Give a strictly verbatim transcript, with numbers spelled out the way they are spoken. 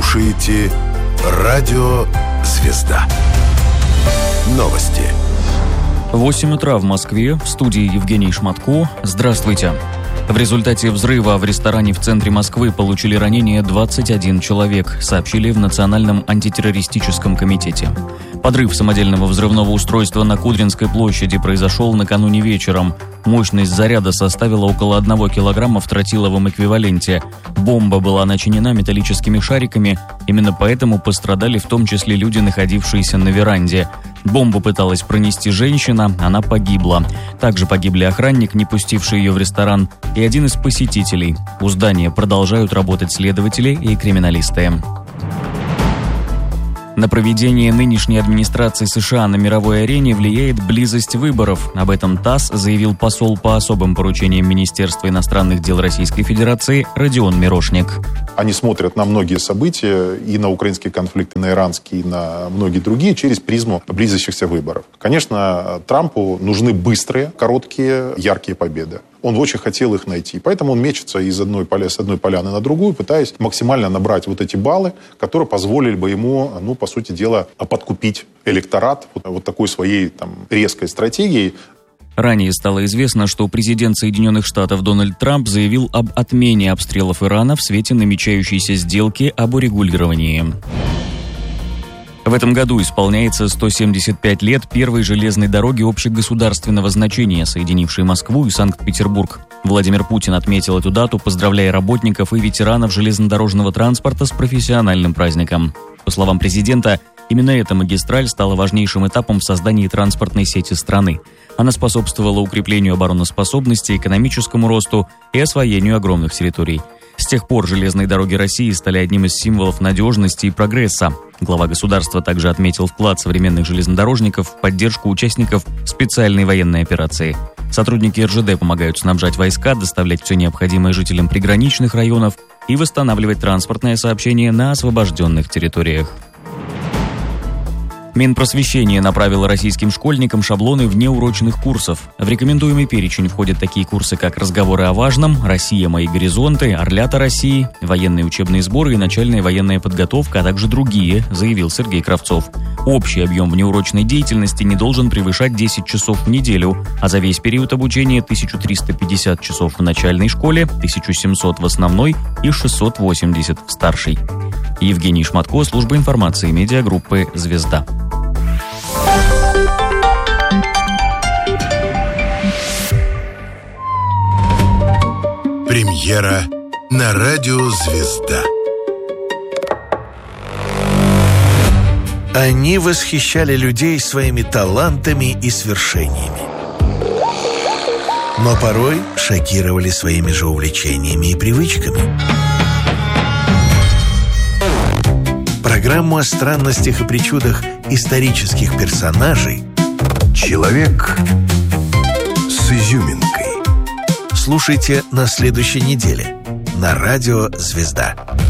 слушаете радио «Звезда». Новости. восемь утра в Москве. В студии Евгений Шматко. Здравствуйте. В результате взрыва в ресторане в центре Москвы получили ранения двадцать один человек, сообщили в Национальном антитеррористическом комитете. Подрыв самодельного взрывного устройства на Кудринской площади произошел накануне вечером. Мощность заряда составила около одного килограмма в тротиловом эквиваленте. Бомба была начинена металлическими шариками, именно поэтому пострадали в том числе люди, находившиеся на веранде. Бомбу пыталась пронести женщина, она погибла. Также погибли охранник, не пустивший ее в ресторан, и один из посетителей. У здания продолжают работать следователи и криминалисты. На проведение нынешней администрации США на мировой арене влияет близость выборов. Об этом ТАСС заявил посол по особым поручениям Министерства иностранных дел Российской Федерации Родион Мирошник. Они смотрят на многие события, и на украинский конфликт, и на иранский, и на многие другие, через призму близящихся выборов. Конечно, Трампу нужны быстрые, короткие, яркие победы. Он очень хотел их найти. Поэтому он мечется из одной поля, с одной поляны на другую, пытаясь максимально набрать вот эти баллы, которые позволили бы ему, ну, по сути дела, подкупить электорат вот, вот такой своей там, резкой стратегией. Ранее стало известно, что президент Соединенных Штатов Дональд Трамп заявил об отмене обстрелов Ирана в свете намечающейся сделки об урегулировании. В этом году исполняется сто семьдесят пять лет первой железной дороги общегосударственного значения, соединившей Москву и Санкт-Петербург. Владимир Путин отметил эту дату, поздравляя работников и ветеранов железнодорожного транспорта с профессиональным праздником. По словам президента, именно эта магистраль стала важнейшим этапом в создании транспортной сети страны. Она способствовала укреплению обороноспособности, экономическому росту и освоению огромных территорий. С тех пор железные дороги России стали одним из символов надежности и прогресса. Глава государства также отметил вклад современных железнодорожников в поддержку участников специальной военной операции. Сотрудники эр жэ дэ помогают снабжать войска, доставлять все необходимое жителям приграничных районов и восстанавливать транспортное сообщение на освобожденных территориях. Минпросвещение направило российским школьникам шаблоны внеурочных курсов. В рекомендуемый перечень входят такие курсы, как «Разговоры о важном», «Россия. Мои горизонты», «Орлята России», «Военные учебные сборы» и «Начальная военная подготовка», а также другие, заявил Сергей Кравцов. Общий объем внеурочной деятельности не должен превышать десять часов в неделю, а за весь период обучения тысяча триста пятьдесят часов в начальной школе, тысяча семьсот в основной и шестьсот восемьдесят в старшей. Евгений Шматко, служба информации медиагруппы «Звезда». Премьера на радио «Звезда». Они восхищали людей своими талантами и свершениями, но порой шокировали своими же увлечениями и привычками. Программу о странностях и причудах исторических персонажей Человек с изюминкой. слушайте на следующей неделе на радио «Звезда».